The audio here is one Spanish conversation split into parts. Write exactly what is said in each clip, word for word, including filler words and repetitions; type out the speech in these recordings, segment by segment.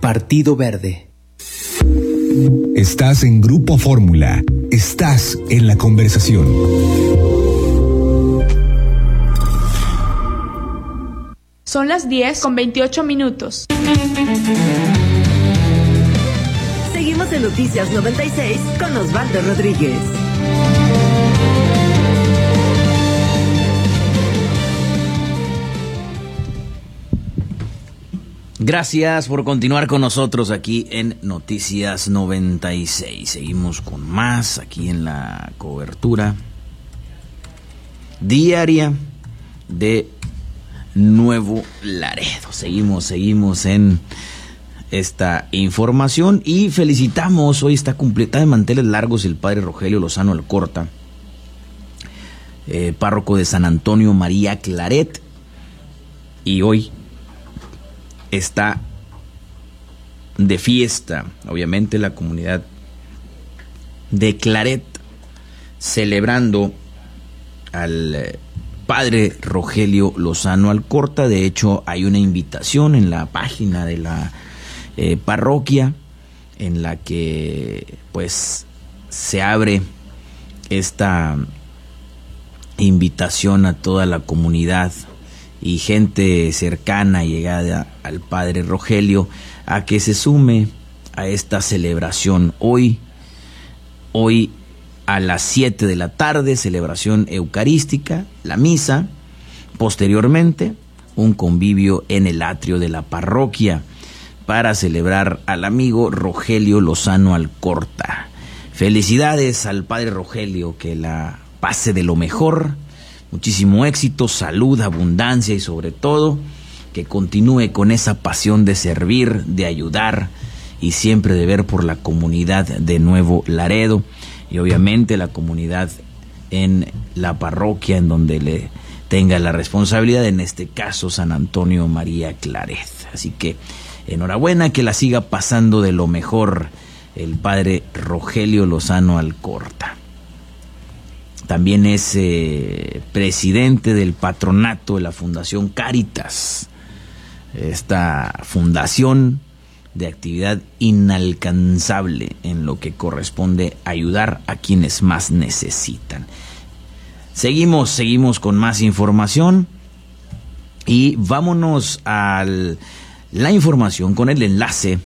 Partido Verde. Estás en Grupo Fórmula. Estás en la conversación. Son las diez con veintiocho minutos. Seguimos en Noticias noventa y seis con Osvaldo Rodríguez. Gracias por continuar con nosotros aquí en Noticias noventa y seis. Seguimos con más aquí en la cobertura diaria de Nuevo Laredo. Seguimos, seguimos en esta información y felicitamos, hoy está completada de manteles largos el padre Rogelio Lozano Alcorta, eh, párroco de San Antonio María Claret, y hoy está de fiesta, obviamente, la comunidad de Claret, celebrando al eh, padre Rogelio Lozano Alcorta. De hecho, hay una invitación en la página de la eh, parroquia en la que pues se abre esta invitación a toda la comunidad y gente cercana, llegada al padre Rogelio, a que se sume a esta celebración hoy, hoy a las siete de la tarde, celebración eucarística, la misa, posteriormente un convivio en el atrio de la parroquia para celebrar al amigo Rogelio Lozano Alcorta. Felicidades al padre Rogelio, que la pase de lo mejor, muchísimo éxito, salud, abundancia y sobre todo que continúe con esa pasión de servir, de ayudar y siempre de ver por la comunidad de Nuevo Laredo y obviamente la comunidad en la parroquia en donde le tenga la responsabilidad, en este caso San Antonio María Claret. Así que enhorabuena, que la siga pasando de lo mejor el padre Rogelio Lozano Alcorta. También es eh, presidente del patronato de la Fundación Cáritas, esta fundación de actividad inalcanzable en lo que corresponde ayudar a quienes más necesitan. Seguimos, seguimos con más información y vámonos a la información con el enlace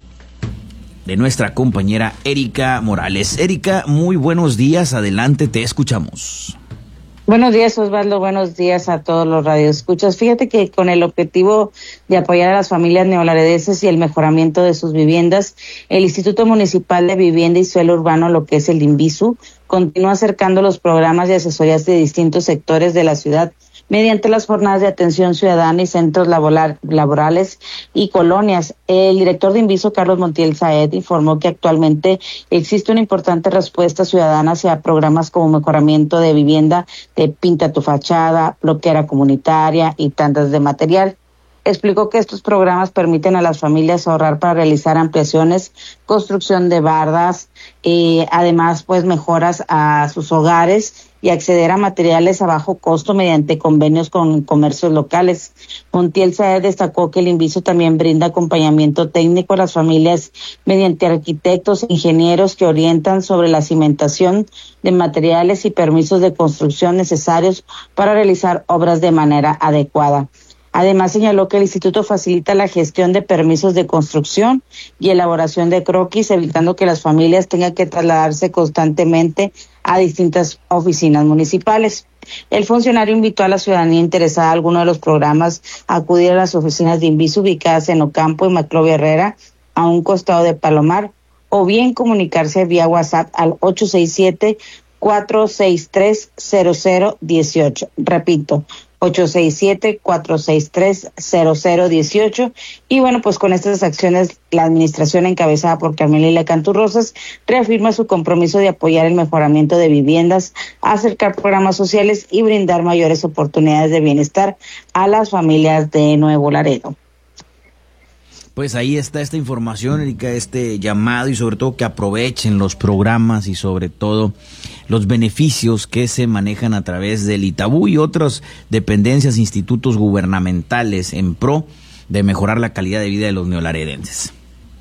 de nuestra compañera Erika Morales. Erika, muy buenos días, adelante, te escuchamos. Buenos días, Osvaldo, buenos días a todos los radioescuchas. Fíjate que con el objetivo de apoyar a las familias neolaredenses y el mejoramiento de sus viviendas, el Instituto Municipal de Vivienda y Suelo Urbano, lo que es el INVISU, continúa acercando los programas de asesorías de distintos sectores de la ciudad mediante las jornadas de atención ciudadana y centros laboral, laborales y colonias. El director de INVISU, Carlos Montiel Saed, informó que actualmente existe una importante respuesta ciudadana hacia programas como mejoramiento de vivienda, de pinta tu fachada, bloqueera comunitaria y tandas de material. Explicó que estos programas permiten a las familias ahorrar para realizar ampliaciones, construcción de bardas, y además pues mejoras a sus hogares y acceder a materiales a bajo costo mediante convenios con comercios locales. Montiel Saed destacó que el INVISU también brinda acompañamiento técnico a las familias mediante arquitectos e ingenieros que orientan sobre la cimentación de materiales y permisos de construcción necesarios para realizar obras de manera adecuada. Además, señaló que el instituto facilita la gestión de permisos de construcción y elaboración de croquis, evitando que las familias tengan que trasladarse constantemente a distintas oficinas municipales. El funcionario invitó a la ciudadanía interesada en alguno de los programas a acudir a las oficinas de INVISU ubicadas en Ocampo y Maclovio Herrera, a un costado de Palomar, o bien comunicarse vía WhatsApp al ocho seis siete, cuatro seis tres, cero cero uno ocho. Repito, ocho seis siete, cuatro seis tres, cero cero uno ocho. Y bueno, pues con estas acciones, la administración encabezada por Carmelila Canturrosas reafirma su compromiso de apoyar el mejoramiento de viviendas, acercar programas sociales y brindar mayores oportunidades de bienestar a las familias de Nuevo Laredo. Pues ahí está esta información, Erika, este llamado y sobre todo que aprovechen los programas y sobre todo los beneficios que se manejan a través del Itabú y otras dependencias, institutos gubernamentales en pro de mejorar la calidad de vida de los neolaredenses.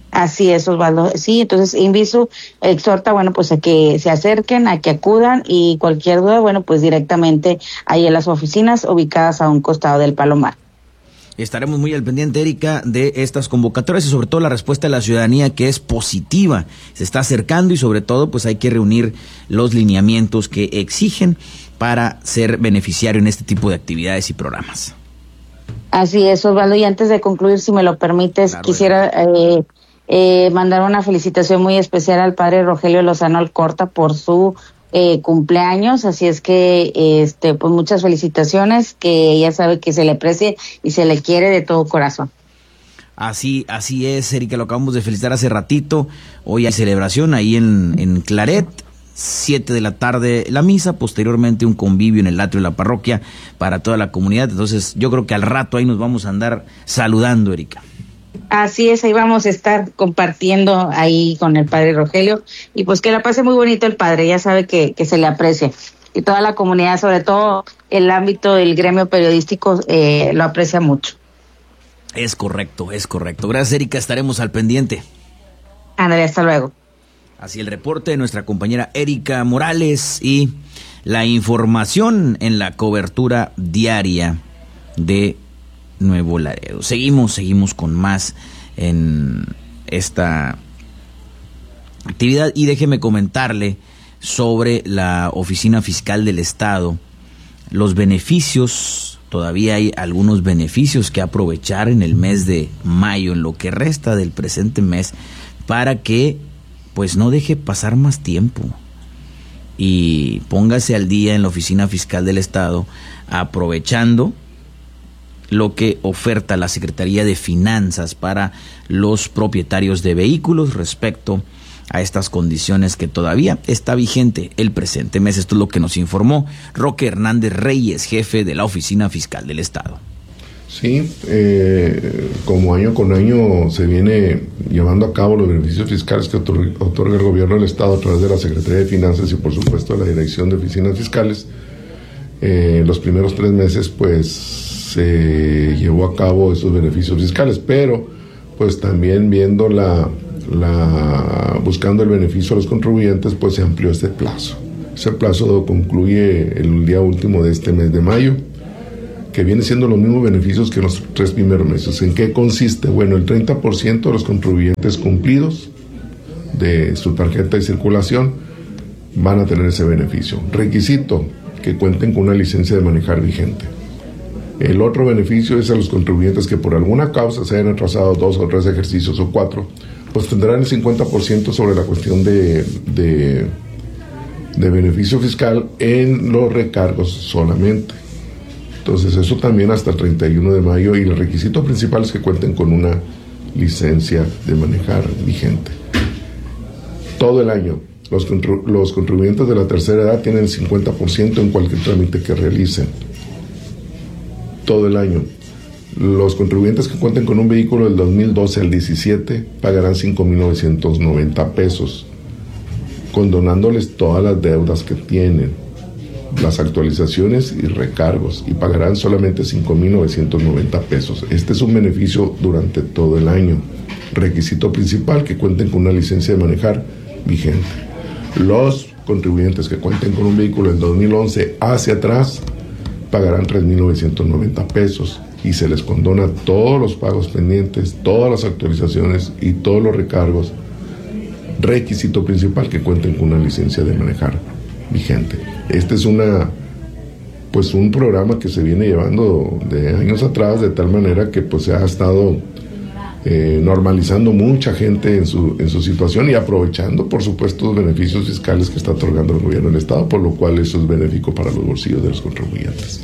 Así es, Osvaldo. Sí, entonces Invisu exhorta, bueno, pues a que se acerquen, a que acudan y cualquier duda, bueno, pues directamente ahí en las oficinas ubicadas a un costado del Palomar. Estaremos muy al pendiente, Erika, de estas convocatorias y sobre todo la respuesta de la ciudadanía, que es positiva, se está acercando y sobre todo pues hay que reunir los lineamientos que exigen para ser beneficiario en este tipo de actividades y programas. Así es, Osvaldo, y antes de concluir, si me lo permites, claro, quisiera eh, eh, mandar una felicitación muy especial al padre Rogelio Lozano Alcorta por su eh, cumpleaños, así es que este pues muchas felicitaciones, que ella sabe que se le aprecia y se le quiere de todo corazón. Así, así es, Erika, lo acabamos de felicitar hace ratito. Hoy hay celebración ahí en, en Claret, siete de la tarde la misa, posteriormente un convivio en el atrio de la parroquia para toda la comunidad. Entonces yo creo que al rato ahí nos vamos a andar saludando, Erika. Así es, ahí vamos a estar compartiendo ahí con el padre Rogelio y pues que la pase muy bonito el padre, ya sabe que, que se le aprecia y toda la comunidad, sobre todo el ámbito del gremio periodístico, eh, lo aprecia mucho. Es correcto, es correcto. Gracias, Erika, estaremos al pendiente. Ándale, hasta luego. Así el reporte de nuestra compañera Erika Morales y la información en la cobertura diaria de Nuevo Laredo. Seguimos, seguimos con más en esta actividad y déjeme comentarle sobre la Oficina Fiscal del Estado. Los beneficios, todavía hay algunos beneficios que aprovechar en el mes de mayo, en lo que resta del presente mes, para que pues no deje pasar más tiempo y póngase al día en la Oficina Fiscal del Estado, aprovechando lo que oferta la Secretaría de Finanzas para los propietarios de vehículos respecto a estas condiciones que todavía está vigente el presente mes. Esto es lo que nos informó Roque Hernández Reyes, jefe de la Oficina Fiscal del Estado. Sí, eh, como año con año se viene llevando a cabo los beneficios fiscales que otorga, otorga el gobierno del Estado a través de la Secretaría de Finanzas y por supuesto de la Dirección de Oficinas Fiscales. Eh, los primeros tres meses pues se llevó a cabo esos beneficios fiscales, pero pues también viendo la, la buscando el beneficio a los contribuyentes, pues se amplió este plazo. Ese plazo concluye el día último de este mes de mayo, que viene siendo los mismos beneficios que los tres primeros meses. ¿En qué consiste? Bueno, el treinta por ciento de los contribuyentes cumplidos de su tarjeta de circulación van a tener ese beneficio. Requisito: que cuenten con una licencia de manejar vigente. El otro beneficio es a los contribuyentes que por alguna causa se hayan atrasado dos o tres ejercicios o cuatro, pues tendrán el cincuenta por ciento sobre la cuestión de, de, de beneficio fiscal en los recargos solamente. Entonces eso también hasta el treinta y uno de mayo, y el requisito principal es que cuenten con una licencia de manejar vigente. Todo el año los, contru- los contribuyentes de la tercera edad tienen el cincuenta por ciento en cualquier trámite que realicen. Todo el año. Los contribuyentes que cuenten con un vehículo del dos mil doce al diecisiete pagarán cinco mil novecientos noventa pesos, condonándoles todas las deudas que tienen, las actualizaciones y recargos, y pagarán solamente cinco mil novecientos noventa pesos. Este es un beneficio durante todo el año. Requisito principal: que cuenten con una licencia de manejar vigente. Los contribuyentes que cuenten con un vehículo del dos mil once hacia atrás pagarán tres mil novecientos noventa pesos y se les condona todos los pagos pendientes, todas las actualizaciones y todos los recargos. Requisito principal: que cuenten con una licencia de manejar vigente. Este es una pues un programa que se viene llevando de años atrás, de tal manera que pues se ha estado eh, normalizando mucha gente en su en su situación y aprovechando por supuesto los beneficios fiscales que está otorgando el gobierno del Estado, por lo cual eso es benéfico para los bolsillos de los contribuyentes.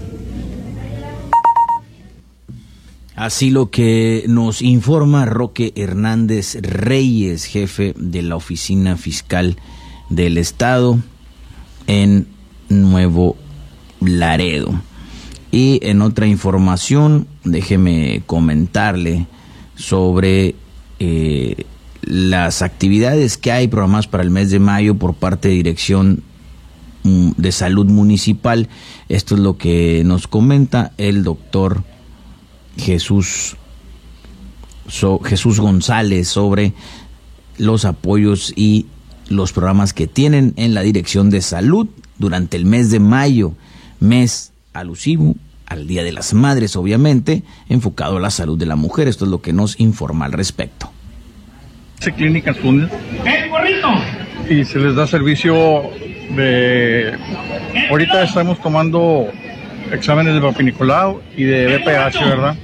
Así lo que nos informa Roque Hernández Reyes, jefe de la Oficina Fiscal del Estado en Nuevo Laredo. Y en otra información, déjeme comentarle sobre eh, las actividades que hay programadas para el mes de mayo por parte de Dirección de Salud Municipal. Esto es lo que nos comenta el doctor Jesús so, Jesús González sobre los apoyos y los programas que tienen en la Dirección de Salud durante el mes de mayo, mes alusivo al Día de las Madres, obviamente, enfocado a la salud de la mujer. Esto es lo que nos informa al respecto. Clínicas Túnel y se les da servicio de... Ahorita estamos tomando exámenes de Papinicolau y de B P H, ¿verdad?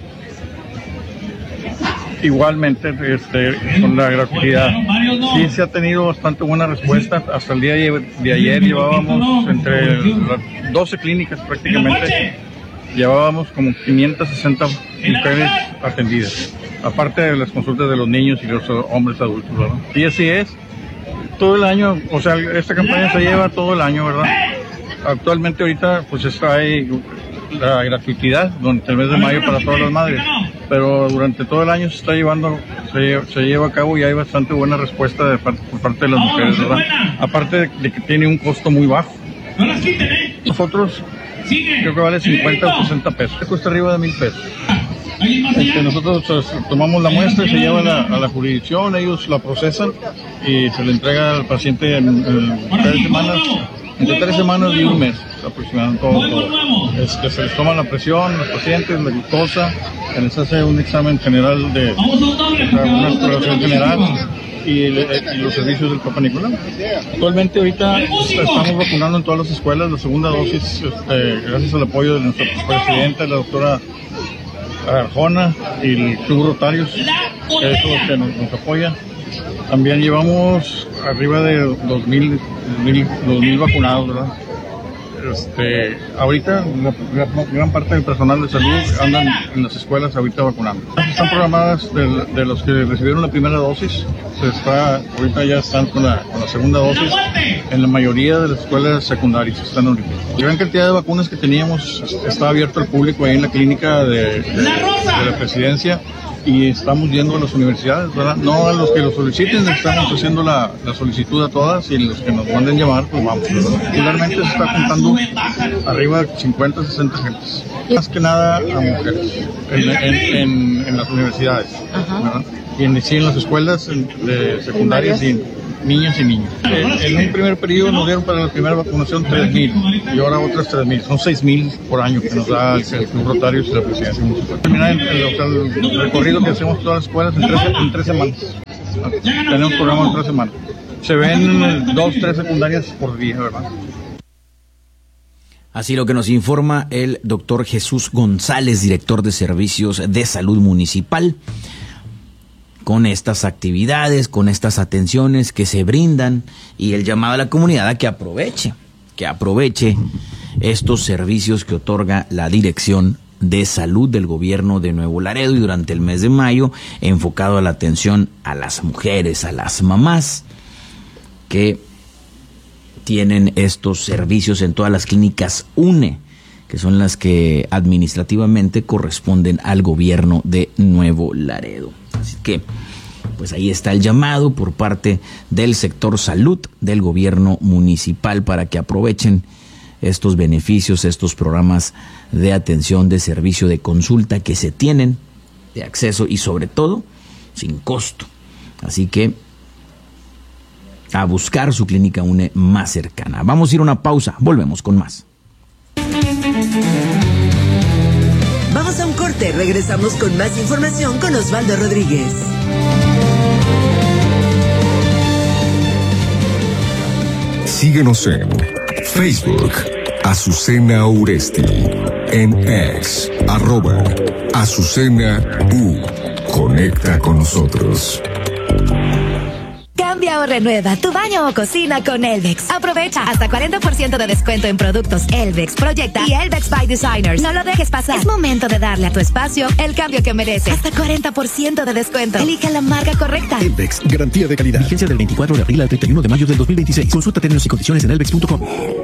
Igualmente, este, con la gratuidad. Sí se ha tenido bastante buena respuesta. Hasta el día de ayer llevábamos entre doce clínicas prácticamente. Llevábamos como quinientas sesenta mujeres atendidas, aparte de las consultas de los niños y los hombres adultos, ¿verdad? Y así es, todo el año, o sea, esta campaña se lleva todo el año, ¿verdad? Actualmente ahorita pues está ahí la gratuidad durante el mes de mayo para todas las madres, pero durante todo el año se está llevando, se, se lleva a cabo y hay bastante buena respuesta de parte, por parte de las mujeres, ¿verdad? Aparte de que tiene un costo muy bajo. Nosotros creo que vale cincuenta o sesenta pesos. Cuesta arriba de mil pesos. Este, nosotros pues, tomamos la muestra y se lleva a la, a la jurisdicción, ellos la procesan y se le entrega al paciente en, en tres semanas, entre tres semanas y un mes aproximadamente. Todo, todo. Este, se les toma la presión, los pacientes, la glucosa, se les hace un examen general de, de una exploración general. Y, le, y los servicios del Papinicolau. Actualmente ahorita estamos vacunando en todas las escuelas la segunda dosis, este, gracias al apoyo de nuestra presidenta, la doctora Arjona, y el Club Rotarios, que es lo que nos, nos apoya. También llevamos arriba de dos mil vacunados, ¿verdad? Este, ahorita la, la, gran parte del personal de salud andan en las escuelas ahorita vacunando. Están programadas de, de los que recibieron la primera dosis, se está, ahorita ya están con la, con la segunda dosis en la mayoría de las escuelas secundarias. Están ahorita. La gran cantidad de vacunas que teníamos está abierto al público ahí en la clínica de, de, de la presidencia. Y estamos yendo a las universidades, ¿verdad? No a los que lo soliciten, estamos haciendo la, la solicitud a todas y los que nos manden llamar, pues vamos, ¿verdad? Regularmente se está contando arriba de cincuenta, sesenta gentes. Más que nada a mujeres en, en, en, en las universidades, ¿verdad? Y en, sí, en las escuelas de secundarias y niñas y niños. En, en un primer periodo nos dieron para la primera vacunación tres mil y ahora otras tres mil. Son seis mil por año que nos da el, el Club Rotarios y la presidencia municipal. Terminar el, el, el recorrido que hacemos todas las escuelas en tres, en tres semanas. Tenemos programa en tres semanas. Se ven dos, tres secundarias por día, ¿verdad? Así lo que nos informa el doctor Jesús González, director de Servicios de Salud Municipal, con estas actividades, con estas atenciones que se brindan y el llamado a la comunidad a que aproveche, que aproveche estos servicios que otorga la Dirección de Salud del Gobierno de Nuevo Laredo y durante el mes de mayo enfocado a la atención a las mujeres, a las mamás que tienen estos servicios en todas las clínicas U N E, que son las que administrativamente corresponden al Gobierno de Nuevo Laredo. Así que, pues ahí está el llamado por parte del sector salud del gobierno municipal para que aprovechen estos beneficios, estos programas de atención, de servicio, de consulta que se tienen, de acceso y sobre todo sin costo. Así que a buscar su clínica U N E más cercana. Vamos a ir a una pausa, volvemos con más. Vamos a un corte, regresamos con más información con Osvaldo Rodríguez. Síguenos en Facebook, Azucena Uresti, en X, arroba Azucena U. Conecta con nosotros. Cambia o renueva tu baño o cocina con Elvex. Aprovecha hasta cuarenta por ciento de descuento en productos Elvex, Proyecta y Elvex by Designers. No lo dejes pasar. Es momento de darle a tu espacio el cambio que merece. Hasta cuarenta por ciento de descuento. Elige la marca correcta. Elvex, garantía de calidad. Vigencia del veinticuatro de abril al treinta y uno de mayo del dos mil veintiséis. Consulta términos y condiciones en elvex punto com.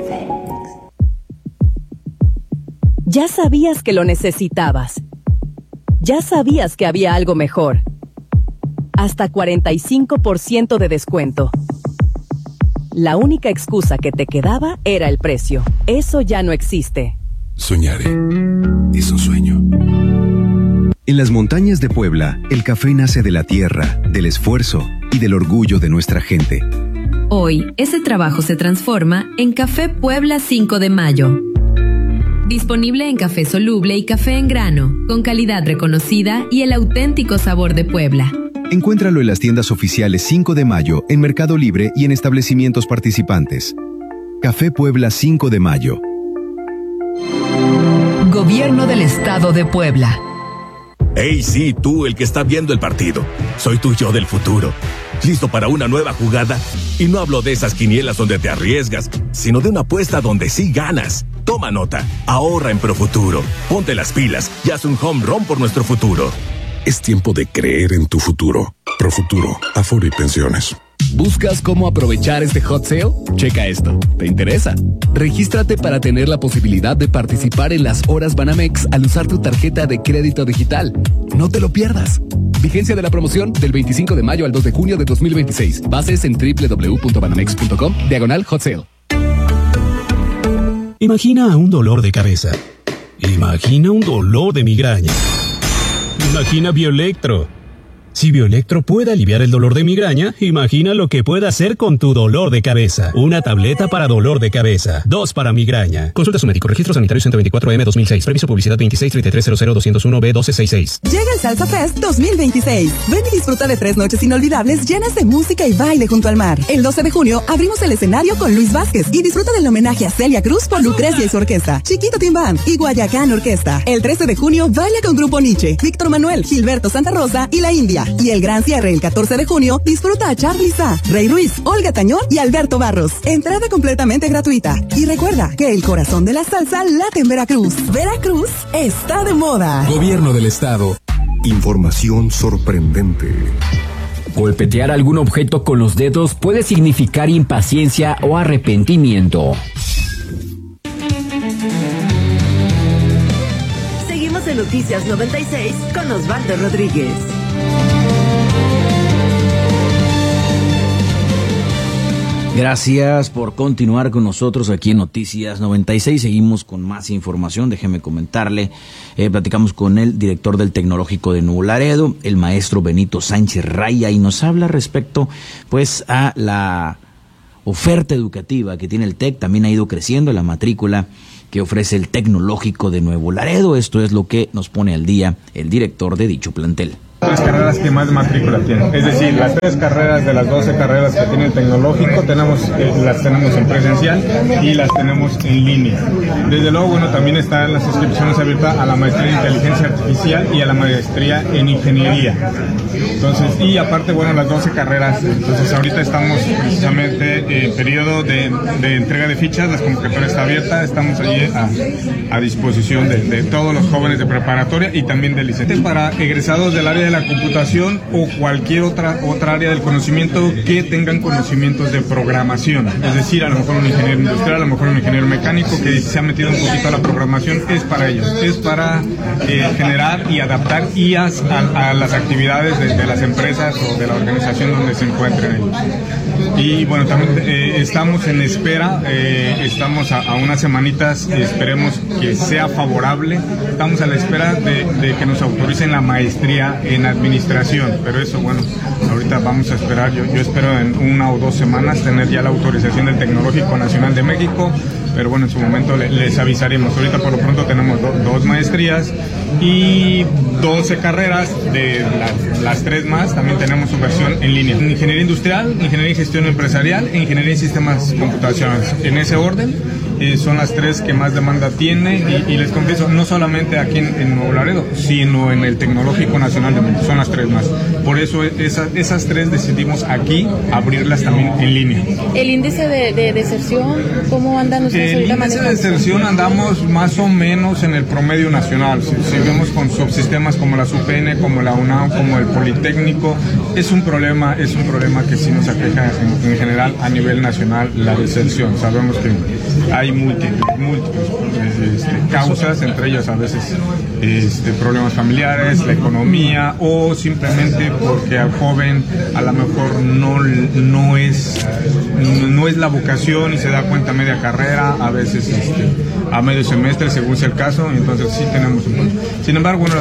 Ya sabías que lo necesitabas. Ya sabías que había algo mejor. Hasta cuarenta y cinco por ciento de descuento. La única excusa que te quedaba era el precio. Eso ya no existe. Soñar es un sueño. En las montañas de Puebla, el café nace de la tierra, del esfuerzo y del orgullo de nuestra gente. Hoy, ese trabajo se transforma en Café Puebla cinco de mayo. Disponible en café soluble y café en grano, con calidad reconocida y el auténtico sabor de Puebla. Encuéntralo en las tiendas oficiales cinco de mayo, en Mercado Libre y en establecimientos participantes. Café Puebla cinco de mayo. Gobierno del Estado de Puebla. Hey, sí, tú, el que está viendo el partido. Soy tu yo del futuro. ¿Listo para una nueva jugada? Y no hablo de esas quinielas donde te arriesgas, sino de una apuesta donde sí ganas. Toma nota, ahorra en Profuturo. Ponte las pilas y haz un home run por nuestro futuro. Es tiempo de creer en tu futuro. Profuturo, Afore y Pensiones. ¿Buscas cómo aprovechar este hot sale? Checa esto. ¿Te interesa? Regístrate para tener la posibilidad de participar en las horas Banamex al usar tu tarjeta de crédito digital. No te lo pierdas. Vigencia de la promoción del veinticinco de mayo al dos de junio de dos mil veintiséis. Bases en doble u doble u doble u punto banamex punto com diagonal hot sale. Imagina un dolor de cabeza. Imagina un dolor de migraña. Imagina Bioelectro. Si Bioelectro puede aliviar el dolor de migraña, imagina lo que puede hacer con tu dolor de cabeza. Una tableta para dolor de cabeza, dos para migraña. Consulta a su médico. Registro Sanitario ciento veinticuatro M dos mil seis. Previso publicidad veintiséis treinta y tres cero cero doscientos uno B doce sesenta y seis. Llega el Salsa Fest dos mil veintiséis. Ven y disfruta de tres noches inolvidables llenas de música y baile junto al mar. El doce de junio abrimos el escenario con Luis Vázquez y disfruta del homenaje a Celia Cruz por Lucrecia y su orquesta, Chiquito Team Band y Guayacán Orquesta. El trece de junio baila con Grupo Nietzsche, Víctor Manuel, Gilberto Santa Rosa y La India. Y el gran cierre el catorce de junio, disfruta a Charly Sá, Rey Ruiz, Olga Tañón y Alberto Barros. Entrada completamente gratuita. Y recuerda que el corazón de la salsa late en Veracruz. Veracruz está de moda. Gobierno del Estado. Información sorprendente. Golpetear algún objeto con los dedos puede significar impaciencia o arrepentimiento. Seguimos en Noticias noventa y seis con Osvaldo Rodríguez. Gracias por continuar con nosotros aquí en Noticias noventa y seis. Seguimos con más información. Déjeme comentarle. Eh, platicamos con el director del Tecnológico de Nuevo Laredo, el maestro Benito Sánchez Raya, y nos habla respecto pues a la oferta educativa que tiene el TEC. También ha ido creciendo la matrícula que ofrece el Tecnológico de Nuevo Laredo. Esto es lo que nos pone al día el director de dicho plantel. Las carreras que más matrícula tienen, es decir, las tres carreras de las doce carreras que tiene el tecnológico tenemos, eh, las tenemos en presencial y las tenemos en línea. Desde luego, bueno, también están las inscripciones abiertas a la maestría en inteligencia artificial y a la maestría en ingeniería. Entonces, y aparte, bueno, las doce carreras, entonces ahorita estamos precisamente en periodo de, de entrega de fichas, la convocatoria está abierta, estamos allí a, a disposición de, de todos los jóvenes de preparatoria y también de licenciatura. Para egresados del área de la computación o cualquier otra otra área del conocimiento que tengan conocimientos de programación, es decir, a lo mejor un ingeniero industrial, a lo mejor un ingeniero mecánico que se ha metido un poquito a la programación, es para ellos, es para eh, generar y adaptar I As a, a las actividades de, de las empresas o de la organización donde se encuentren ellos. Y bueno, también eh, estamos en espera, eh, estamos a, a unas semanitas, esperemos que sea favorable, estamos a la espera de, de que nos autoricen la maestría en administración, pero eso, bueno, ahorita vamos a esperar, yo, yo espero en una o dos semanas tener ya la autorización del Tecnológico Nacional de México, pero bueno, en su momento le, les avisaremos. Ahorita por lo pronto tenemos do, dos maestrías y doce carreras, de la, las tres más, también tenemos su versión en línea. Ingeniería industrial, ingeniería y gestión empresarial e ingeniería y sistemas computacionales. En ese orden, eh, son las tres que más demanda tiene y, y les confieso, no solamente aquí en, en Nuevo Laredo, sino en el Tecnológico Nacional de México, son las tres más. Por eso esa, esas tres decidimos aquí abrirlas también en línea. ¿El índice de, de deserción, cómo andan ustedes el ahorita índice manejando? de deserción andamos más o menos en el promedio nacional. Si, si vemos con subsistemas como la SUPN, como la UNAM, como el Politécnico, es un problema, es un problema que sí nos aqueja en, en general a nivel nacional la deserción. Sabemos que hay múltiples, múltiples este, causas, entre ellas a veces este, problemas familiares, la economía o simplemente porque al joven a lo mejor no, no es no es la vocación y se da cuenta a media carrera, a veces este, a medio semestre según sea el caso, entonces sí tenemos un problema. Sin embargo, bueno, las opciones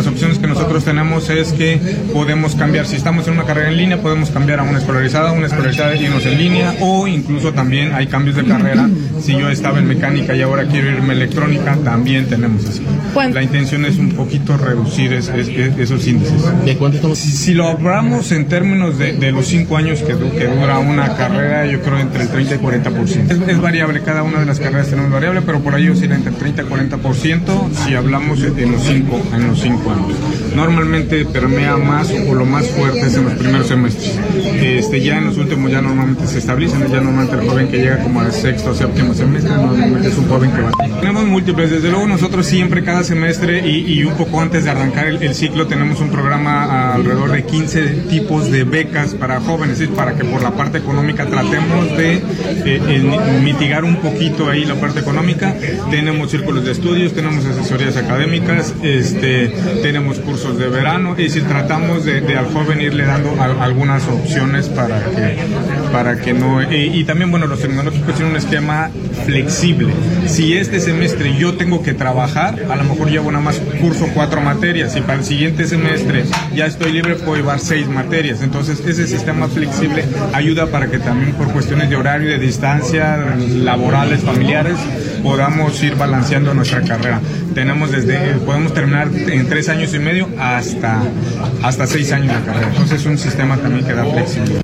que nosotros tenemos es que podemos cambiar, si estamos en una carrera en línea, podemos cambiar a una escolarizada, una escolarizada y irnos en línea, o incluso también hay cambios de carrera. Si yo estaba en mecánica y ahora quiero irme a electrónica, también tenemos así. La intención es un poquito reducir es, es, es, esos índices. ¿De cuánto estamos? Si, si lo hablamos en términos de, de los cinco años que, que dura una carrera, yo creo entre el treinta y cuarenta por ciento. Es, es variable, cada una de las carreras tenemos variable, pero por ahí oscila entre el treinta y cuarenta por ciento si hablamos en los cinco, en los cinco años. Normalmente permea más o lo más fuerte es en los primeros semestres. Este, ya en los últimos ya normalmente se establecen, ya normalmente el joven que llega como al sexto o séptimo semestre, normalmente es un joven que va. Tenemos múltiples, desde luego nosotros siempre cada semestre y, y un poco antes de arrancar el, el ciclo tenemos un programa alrededor de quince tipos de becas para jóvenes, ¿sí? Para que por la parte económica tratemos de eh, mitigar un poquito ahí la parte económica. Tenemos círculos de estudios, tenemos asesorías académicas, este, tenemos cursos de verano, es decir, tratamos de, de al joven irle dando a, algunas opciones para que, para que no... Eh, y también, bueno, los tecnológicos tienen un esquema flexible. Si este semestre yo tengo que trabajar, a lo mejor llevo nada más curso cuatro materias y para el siguiente semestre ya estoy libre, puedo llevar seis materias. Entonces, ese sistema flexible ayuda para que también por cuestiones de horario, de distancia, laborales, familiares, podamos ir balanceando nuestra carrera. Tenemos desde, podemos terminar en tres años y medio hasta, hasta seis años de carrera. Entonces es un sistema también que da flexibilidad.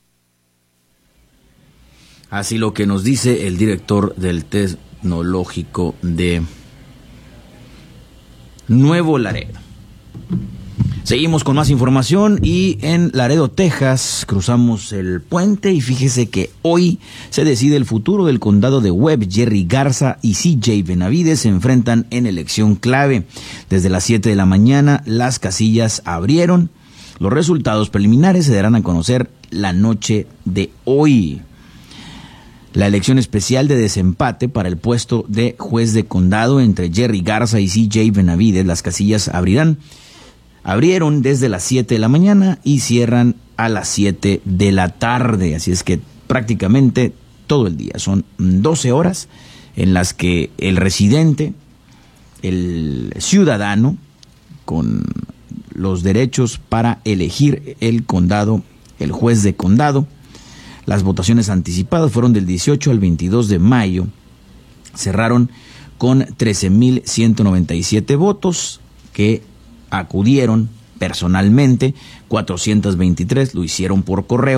Así lo que nos dice el director del Tecnológico de Nuevo Laredo. Seguimos con más información y en Laredo, Texas, cruzamos el puente y fíjese que hoy se decide el futuro del condado de Webb. Jerry Garza y C J Benavides se enfrentan en elección clave. Desde las siete de la mañana las casillas abrieron. Los resultados preliminares se darán a conocer la noche de hoy. La elección especial de desempate para el puesto de juez de condado entre Jerry Garza y C J Benavides, las casillas abrirán. Abrieron desde las siete de la mañana y cierran a las siete de la tarde. Así es que prácticamente todo el día. Son doce horas en las que el residente, el ciudadano, con los derechos para elegir el condado, el juez de condado. Las votaciones anticipadas fueron del dieciocho al veintidós de mayo. Cerraron con trece mil ciento noventa y siete votos que acudieron personalmente, cuatrocientos veintitrés lo hicieron por correo.